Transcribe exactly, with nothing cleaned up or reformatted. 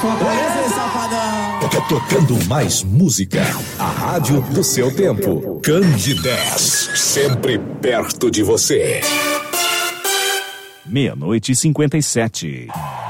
Fortaleza, safadão. Tocando mais música. A rádio do seu tempo. Candidez. Sempre perto de você. Meia-noite e cinquenta e sete.